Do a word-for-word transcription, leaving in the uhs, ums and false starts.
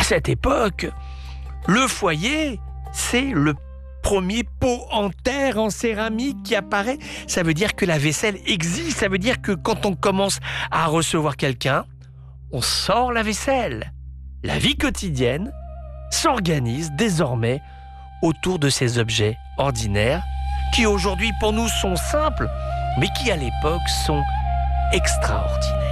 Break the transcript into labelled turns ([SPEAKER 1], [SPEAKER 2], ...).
[SPEAKER 1] cette époque, le foyer, c'est le premier pot en terre, en céramique qui apparaît. Ça veut dire que la vaisselle existe. Ça veut dire que quand on commence à recevoir quelqu'un, on sort la vaisselle. La vie quotidienne s'organise désormais autour de ces objets ordinaires qui aujourd'hui pour nous sont simples, mais qui à l'époque sont extraordinaires.